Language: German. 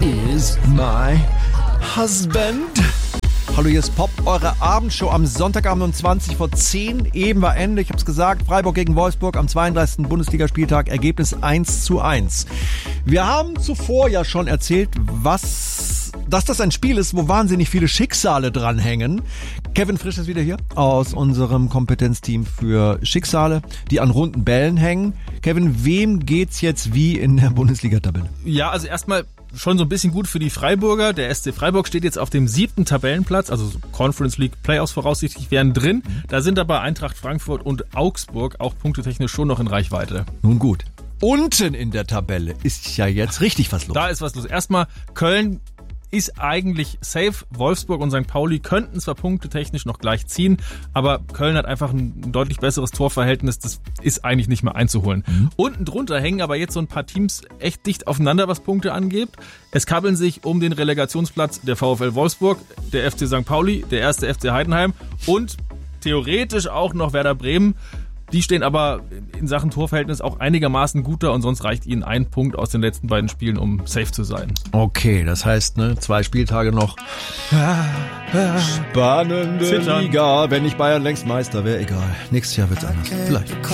is my husband. Hallo, hier ist Pop, eure Abendshow am Sonntagabend um 20:10. Eben war Ende, ich hab's gesagt, Freiburg gegen Wolfsburg am 32. Bundesligaspieltag, Ergebnis 1:1. Wir haben zuvor ja schon erzählt, dass das ein Spiel ist, wo wahnsinnig viele Schicksale dranhängen. Kevin Frisch ist wieder hier aus unserem Kompetenzteam für Schicksale, die an runden Bällen hängen. Kevin, wem geht's jetzt wie in der Bundesliga-Tabelle? Ja, also erstmal schon so ein bisschen gut für die Freiburger. Der SC Freiburg steht jetzt auf dem 7. Tabellenplatz, also Conference League Playoffs voraussichtlich wären drin. Da sind aber Eintracht Frankfurt und Augsburg auch punktetechnisch schon noch in Reichweite. Nun gut. Unten in der Tabelle ist ja jetzt richtig was los. Da ist was los. Erstmal Köln ist eigentlich safe. Wolfsburg und St. Pauli könnten zwar punktetechnisch noch gleich ziehen, aber Köln hat einfach ein deutlich besseres Torverhältnis. Das ist eigentlich nicht mehr einzuholen. Unten drunter hängen aber jetzt so ein paar Teams echt dicht aufeinander, was Punkte angeht. Es kabbeln sich um den Relegationsplatz der VfL Wolfsburg, der FC St. Pauli, der erste FC Heidenheim und theoretisch auch noch Werder Bremen. Die stehen aber in Sachen Torverhältnis auch einigermaßen gut da und sonst reicht ihnen ein Punkt aus den letzten beiden Spielen, um safe zu sein. Okay, das heißt, 2 Spieltage noch. Spannende Liga. Wenn nicht Bayern längst Meister wäre, egal. Nächstes Jahr wird's anders. Vielleicht.